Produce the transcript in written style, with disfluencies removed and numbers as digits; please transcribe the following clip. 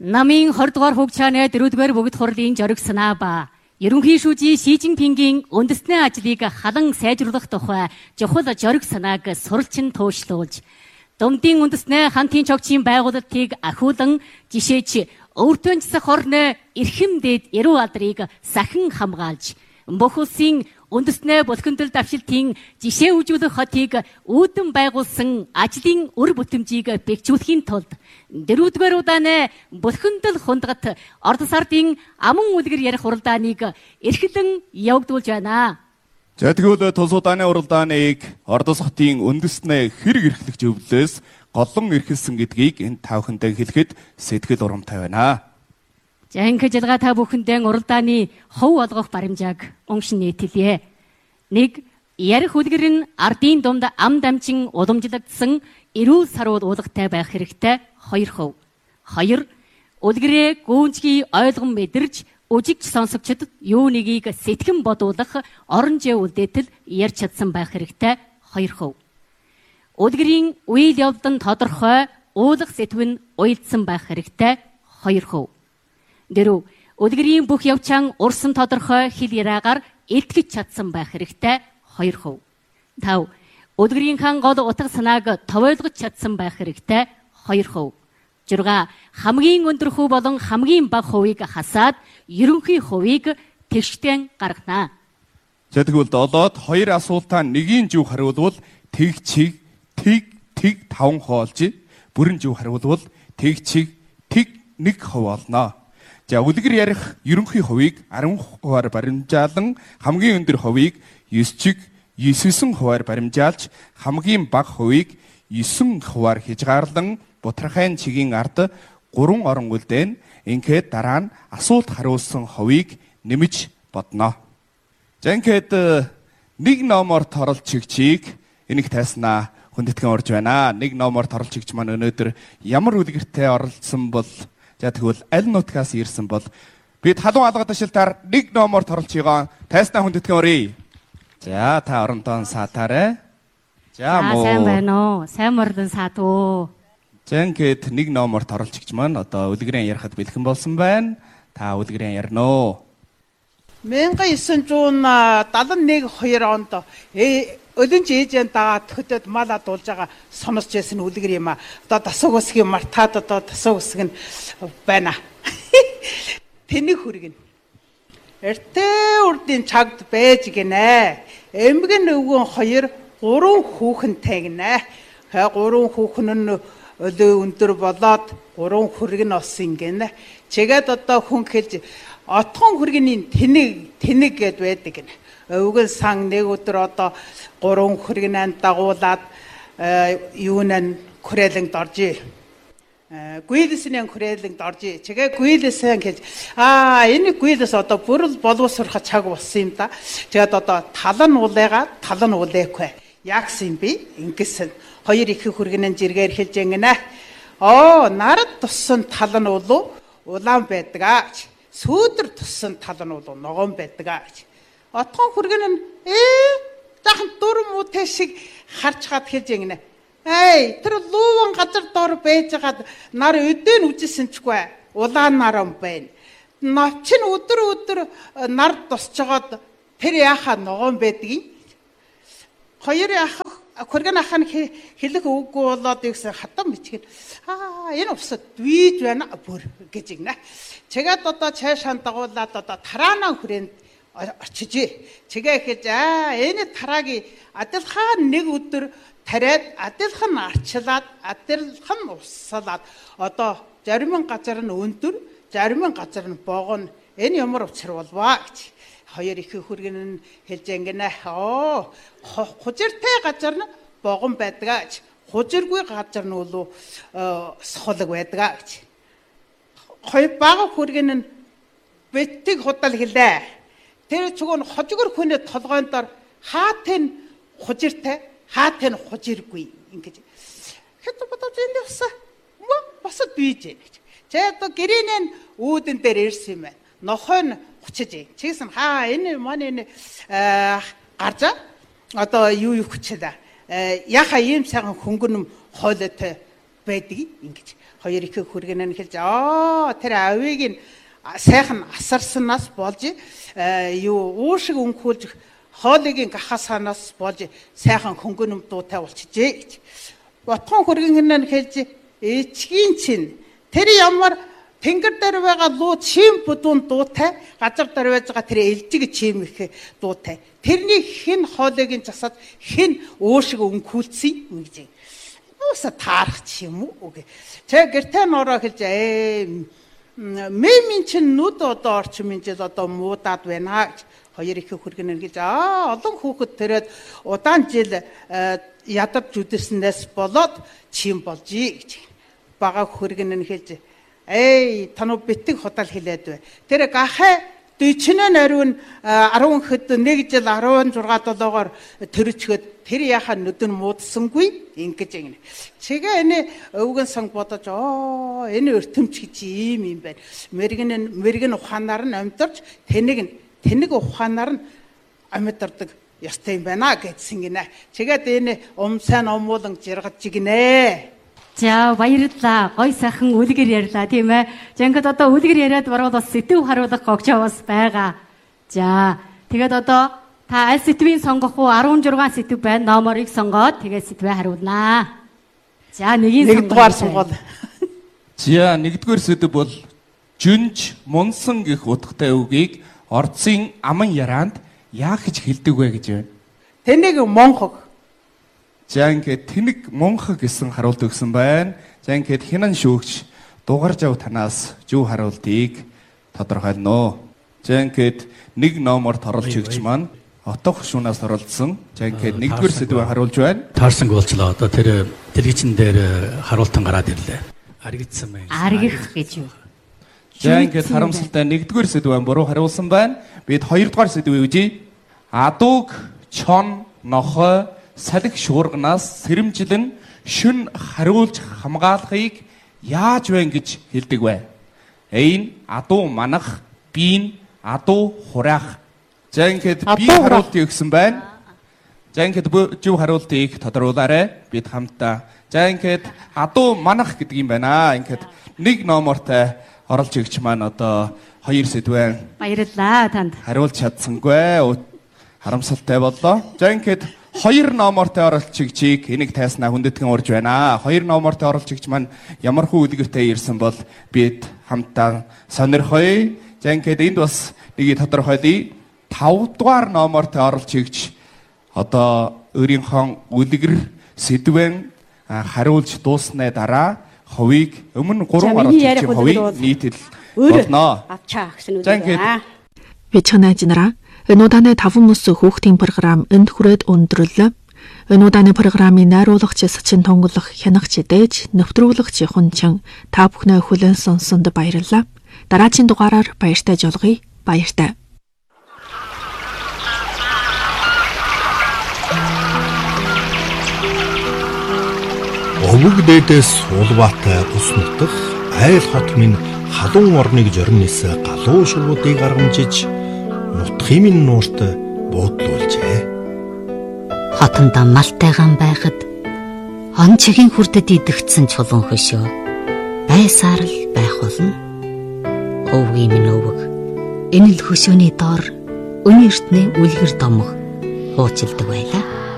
Намын 20 дугаар хугацааны 4 дугаар бүгд хурлын зориг санаа ба ерөнхий шүүжийн Ши Цзиньпингийн үндэсний ажлыг халан сайжруулах тухай чухал зориг санааг суралцсан туушлуулж Думдын үндэсний хамтын чогчийн байгуулалтыг ахиулан жишээч өөртөө засах орны эрхэмдээд эрүү алдрыг сахин хамгаалж бүх улсын үндэсний булхиндал давшилтын жишээ үжүүлэх хотыг үүдэн байгуулсан ажлын үр бүтэмжийг бэхжүүлэхийн тулд 4-р удааны булхиндал хундгат ордос ардын аман үлгэр ярих уралдааныг эрхлэн явагдуулж байна. За тэгвэл тус удааны уралдааныг ордос хотын үндэснээ хэрэг эрхлэгч өвлөөс голлон эрхэлсэн гэдгийг энэ тавхандаа хэлэхэд сэтгэл урамтай байна. За ингээд жилгаа та бүхэндээ уралдааны хов олгох баримжааг уншин нийтэлье. 1. Ярих үлгэр нь ардын дунд ам дамжин уламжлагдсан эрүүл сарууд уулгатай байх хэрэгтэй 2%. 2. Үлгэрээ гүнзгий ойлгон мэдэрч үжигч сонсогчдод юу нэгийг сэтгэн бодуулах орон зай үлдээтэл ярьж чадсан байх хэрэгтэй 2%. Үлгэрийн үйл явдал нь тодорхой уулах сэтвэн уйлдсан байх хэрэгтэй 2%. 4. Үлгэрийн бүх явцан урсан тодорхой хэл яраагаар илтгэж чадсан байх хэрэгтэй 2%. 5. Үлгэрийнхэн гол утга санааг товойлгож чадсан байх хэрэгтэй 2%. 6. Хамгийн өндөр хувь болон хамгийн бага хувийг хасаад ерөнхий хувийг тэгшдэн гаргана. За тэгвэл 7-д 2 асуултаа нэгийн зүг хариулвал тэг чиг тэг 5 хоолж бүрэн зүг хариулвал тэг чиг тэг 1% олно. За үлгэр ярих ерөнхий хувийг 10%-аар баримжаалан хамгийн өндөр хувийг 9% баримжаалж хамгийн бага хувийг 9%-аар хязгаарлан бутархайн чигийн ард 3 орон үлдээн ингээд дараа нь асуулт хариулсан хувийг нэмж бодно. За ингээд нэг номоор торол чигчийг энийг тайснаа хүндэтгэн орж байна. Нэг номоор торол чигч маань өнөөдөр ямар үлгэртэй оролцсон бол за тэгвэл аль нутгаас ирсэн бол бид халуун алга ташилтаар нэг номоор торолцгоо тайснаа хүндэтгэн оръё. За та оронтон саатаарэ. За муу. Сайн байна уу? Сайн мордон саатуу. За ингээд нэг номоор торолцогч маань одоо үлгэрийн ярихад бэлхэн болсон байна. Та үлгэрийн ярина уу? 1971 2 онд Өлөн жижигэн дагаад хөтөд мала дуулж байгаа сонсч байсан үлгэр юм а. Одоо тасаг үсгийн мартаад одоо тасаг үсэг нь байна. Тэнийг хүргэн. Эртээ урдын цагт байж гинэ. Эмгэн өвгөн 2 3 хүүхэнтэй гинэ. 3 хүүхэн нь өлөө өндөр болоод 3 хүргэн олсон гинэ. Чигээд одоо хүн хэлж отхон хүргэний тэнэг гэд байдаг гинэ. Өвгөн сан нэг өдөр одоо 3 хүргэнэн дагуулад юунан хүрээлэнд оржээ. Гүйлэсний хүрээлэнд оржээ. Чигээ гүйлэсэн гэж энэ гүйлэс одоо бүрэл боловсрох цаг болсон юм да. Тэгээд одоо тал нь улээхгүй. Яагсан би ингэсэн 2 их хүргэнэн жиргээр хэлж ингэнэ. Нарад туссан тал нь улаан байдаг гэж. Сүүдэр туссан тал нь ногоон байдаг гэж. Отхон хүргэн нь дахин дурмуутай шиг харж хаад хэлж ингэнэ. Тэр лууван газар дор байж гад нар өдөө үжсэн чгүй улаан нар юм байна. Навчин өдөр нар тусч жагаад тэр яхаа ногоон байдгийг. 2 яах хүргэн ахын хэлэх үггүй болоод юусэн хатан бичгээд энэ усад бийж байна бүр гэж игнэ. Чигээд одоо цаашаа дагуулад одоо тараанаа хүрээнд орчижээ. Чигээ гэж энэ тараагийн адилхан нэг өдөр тариад адилхан арчлаад адилхан уссалаад одоо зарим газар нь өндөр зарим газар нь богоно энэ ямар учир болваа гэж 2 их хүргэн нь хэлж ингэнэ. Хужиртай газар нь богон байдаг гэж хужиргүй газар нь сохолог байдаг гэж 2 бага хүргэн нь бэтиг худал хэлээ. Тэр чугун хожигор хүний толгойноор хаатын хужиртай хаатын хужиргүй ингэж хэд бодож эндээс босод бийж гэж. Тэ одоо гэрийн үүдэн дээр ирсэн юм байна. Нохой нь хүчиж. Чигсэн энэ манай гаржаа одоо юу хүчлээ. Яха ийм сайхан хөнгөнөм хоолойтой байдаг ингэж хоёр их хүргэнэ нь хэлж тэр авийг нь сайхан асарснаас болж юу уушиг өнхүүлж хоолыг гахасанаас болж сайхан хөнгөнөм дуутай болчихжээ гэж. Ботхон хүргэн нь хэлж эчгийн чинь тэр ямар тэнгэр дээр байгаа луу чим бүдүүн дуутай газар дээр байж байгаа тэр элжиг чим их дуутай. Тэрний хэн хоолыг нь засаад хэн уушиг өнхүүлсэн юм гэж. Уусаа таарах ч юм уу гэ. Тэг гэртээ нороо хэлж мэмин чин нүд одоо орчмын жил одоо муудаад байна гэж хоёр их хүргэнэ гэж олон хүүхэд тэрээд удаан жил ядарч үдэрснээс болоод чим болжий гэж бага хүргэнэ хэлж тануу битэг худал хэлээд бай. Тэр гахаа дөчнөө нариун 10 хэд 1 жил 16-7-оор төрөчгöd тэр яхаа нүдэн муудсангүй ингэж ингэ. Чигээ энэ өвгөн санг бодож энэ өртөмч гэж ийм байна. Мэргэн ухаанаар нь амьдарч тэнэг ухаанаар нь амьдардаг ёстой юм байна гэдсэн гинэ. Чигээд энэ сайн омуулан жиргаж гинэ. За баярлалаа. Гой сайхан үлгэр ярьлаа тийм ээ. За ингээд одоо үлгэр яриад барууд бас сэдв харуулах гогчоо бас байгаа. За тэгээд одоо та аль сэдвийн сонгох уу? 16 сэдв байна. Номерыг сонгоод тэгээд сэдвээ харуулнаа. За нэгдүгээр сонгоод. За нэгдүгээр сэдв бол жүнж мунсан гэх утгатай үгийг орцын аман яраанд яах гэж хэлдэг вэ гэж байна. Тэнийг монхог. За ингээд тэнэг монхог гэсэн харуулт өгсөн байна. За ингээд хинан шүүгч дугарж ав танаас юу харуултыг тодорхойлно. За ингээд нэг номерт оруулж өгч маань отох шунаас оролцсон. За ингээд нэгдүгээр сэдвээ харуулж байна. Таарсан болчлоо. Одоо тэр телевизэн дээр харуултан гараад ирлээ. Аригдсан байна. Аригх гэж юу? За ингээд харамсалтай нэгдүгээр сэдвээ буруу харуулсан байна. Бид хоёрдугаар сэдвээ үзье. Адууг чон нохой салхи шуурганаас сэрэмжлэн шүн хариулж хамгаалахыг яаж вэ гэж хэлдэг вэ? A-н адуу манах, B-н адуу хураах. За ингээд B харуултыг өгсөн байна. За ингээд зөв харуултыг тодруулаарай. Бид хамтдаа. За ингээд адуу манах гэдэг юм байна. Ингээд нэг номертой оролж өгч маань одоо хоёр сэдвэн Баярлалаа танд. хариулж чадсангүй. Харамсалтай боллоо. За ингээд хоёр номертой оролцогчийг энийг тайснаа хүндэтгэн урж байна. Хоёр номертой оролцогч маань ямар хүү үлгэртэй ирсэн бол бид хамтдаа сонирхоё. За ингээд энд бас нэгийг тодорхойлъё. 5 дугаар номертой оролцогч одоо өөрийнхөө үлгэр сэдвэн хариулж дууссаны дараа хувийг өмнө 3 оролцогчийн хувийг нийтэл болно. авчаа гэсэн үг За ингээд Вечнажнара өнөөдрийн 5 мөс хүүхдийн програм энд хүрээд өндөрлөө. Өнөөдрийн програмын найруулагч Сачин Тонголох хянагч дээж нэвтрүүлэгч Хунчин та бүхнээ хүлээн сонсонд баярлалаа. Дараагийн дугаараар баяртай жолгоё. Баяртай. Өвөг дээдээс улбаатай ус нутах айл хот минь халуун орныг жорнисээ галуу шувуудыг гаргамжиж нутгийн минь нуурт буудлуулжээ. Хотондоо малтайгаан байхад он чигийн хүрдэд идэгдсэн чулуун хөшөө байсаар л байх болно. Өвгийн минь өвөг энэ л хөшөөний доор өнөө эртний үлгэр домох хуучилдаг байлаа.